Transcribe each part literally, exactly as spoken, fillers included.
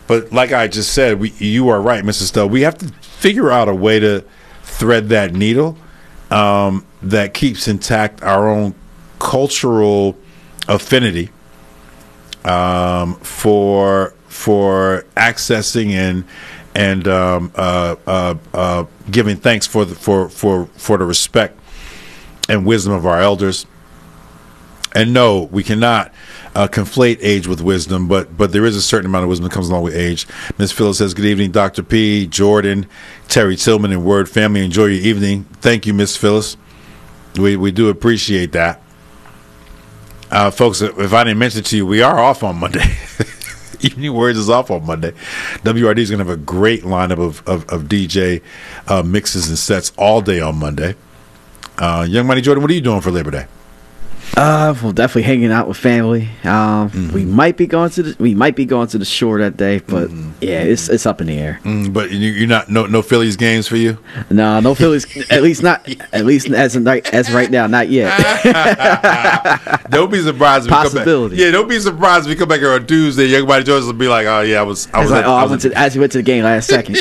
but like I just said, we, you are right, Mister Stowe. We have to figure out a way to thread that needle um, that keeps intact our own cultural affinity um, for for accessing and and um, uh, uh, uh, giving thanks for the for for for the respect and wisdom of our elders. And no, we cannot uh, conflate age with wisdom, but but there is a certain amount of wisdom that comes along with age. Miss Phyllis says, good evening, Doctor P, Jordan, Terry Tillman, and Word family. Enjoy your evening. Thank you, Miss Phyllis. We we do appreciate that. Uh, folks, if I didn't mention it to you, we are off on Monday. Evening Words is off on Monday. W R D is going to have a great lineup of, of, of D J uh, mixes and sets all day on Monday. Uh, Young Money Jordan, what are you doing for Labor Day? Uh, well, definitely hanging out with family. Um, mm-hmm. we might be going to the we might be going to the shore that day, but mm-hmm. yeah, it's it's up in the air. Mm, but you, you're not no no Phillies games for you? No, no Phillies. At least not at least as of right, as right now, not yet. Don't be surprised. If Possibility. We come back. Yeah, don't be surprised if we come back here on Tuesday. Young Money Jordan will be like, oh yeah, I was. I was. Like, at, oh, I, I was went at, to as he went to the game last second.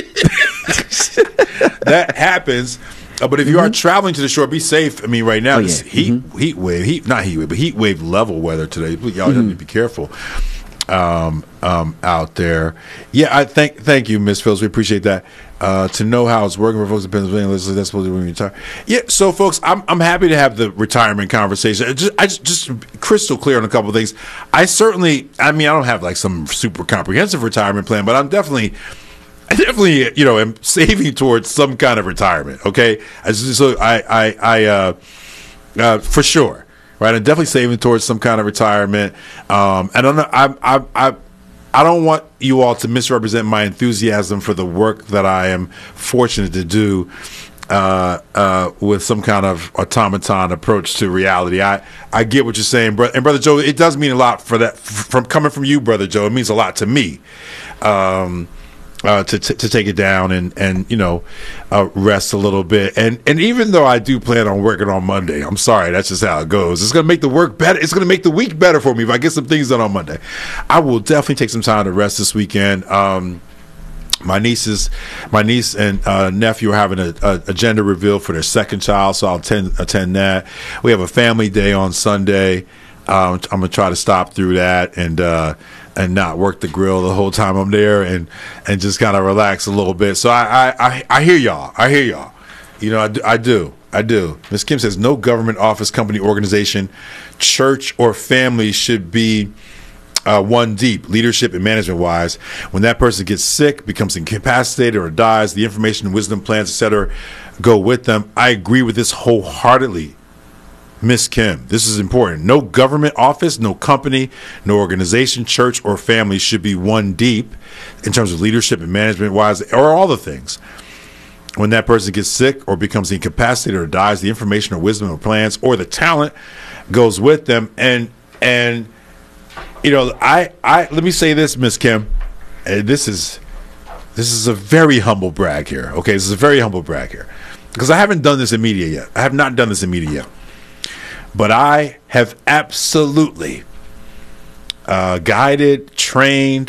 That happens. Uh, but if you mm-hmm. are traveling to the shore, be safe. I mean, right now, oh, it's yeah. heat mm-hmm. heat wave, heat not heat wave, but heat wave level weather today. Y'all mm-hmm. have to be careful um, um, out there. Yeah, I thank thank you, Miss Phillips. We appreciate that. Uh, to know how it's working for folks in Pennsylvania, that's supposed to be when you retire. Yeah, so folks, I'm I'm happy to have the retirement conversation. I just, I just just crystal clear on a couple of things. I certainly, I mean, I don't have like some super comprehensive retirement plan, but I'm definitely. I definitely, you know, am saving towards some kind of retirement. Okay, so I, I, I, uh, uh, for sure, right? I'm definitely saving towards some kind of retirement. Um, and I don't know, I, I, I, I don't want you all to misrepresent my enthusiasm for the work that I am fortunate to do uh, uh, with some kind of automaton approach to reality. I, I get what you're saying, bro- and brother Joe. It does mean a lot for that from coming from you, brother Joe. It means a lot to me. Um, Uh, to, to to take it down and and you know uh, rest a little bit and and even though I do plan on working on Monday, I'm sorry, that's just how it goes. It's gonna make the work better. It's gonna make the week better for me if I get some things done on Monday. I will definitely take some time to rest this weekend. Um, my nieces, my niece and uh, nephew are having a, a, a gender reveal for their second child, so I'll attend attend that. We have a family day on Sunday. Um, I'm gonna try to stop through that and. Uh, and not work the grill the whole time I'm there and, and just kind of relax a little bit. So I, I, I, I hear y'all. I hear y'all. You know, I do. I do. I do. Miz Kim says no government, office, company, organization, church, or family should be uh, one deep, leadership and management-wise. When that person gets sick, becomes incapacitated, or dies, the information, wisdom, plans, et cetera go with them. I agree with this wholeheartedly. Miss Kim, this is important. No government office, no company, no organization, church, or family should be one deep in terms of leadership and management wise, or all the things. When that person gets sick or becomes incapacitated or dies, the information or wisdom or plans or the talent goes with them. And and you know, I I let me say this, Miss Kim, and this is this is a very humble brag here. Okay, this is a very humble brag here because I haven't done this in media yet. I have not done this in media yet. But I have absolutely uh, guided, trained,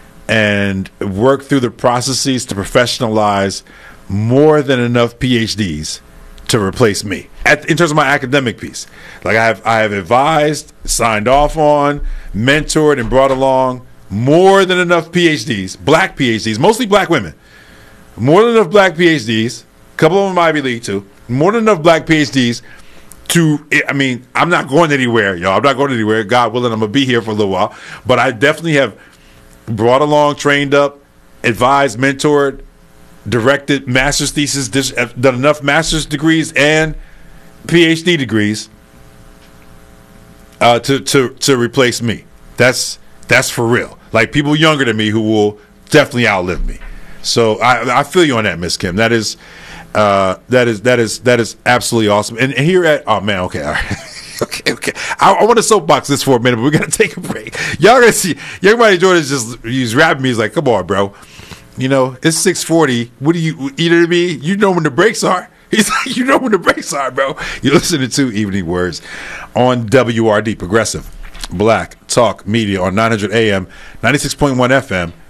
and worked through the processes to professionalize more than enough P H Ds to replace me At, in terms of my academic piece. Like I have, I have advised, signed off on, mentored, and brought along more than enough P H Ds, black P H Ds, mostly black women, more than enough black P H Ds, a couple of them Ivy League too, more than enough black P H Ds. To, I mean, I'm not going anywhere, y'all. I'm not going anywhere. God willing, I'm going to be here for a little while. But I definitely have brought along, trained up, advised, mentored, directed master's thesis, done enough master's degrees and P H D degrees uh, to, to, to replace me. That's that's for real. Like people younger than me who will definitely outlive me. So I, I feel you on that, Miss Kim. That is... Uh, that is that is that is absolutely awesome. And, and here at oh man, okay, all right, okay, okay. I, I want to soapbox this for a minute, but we gotta take a break. Y'all gonna see, Young Money Jordan's just he's rapping me. He's like, come on, bro. You know it's six forty. What do you you know what I mean? You know when the breaks are. He's like, you know when the breaks are, bro. You're listening to Evening Words on W R D, Progressive Black Talk Media on nine hundred A M, ninety-six point one F M,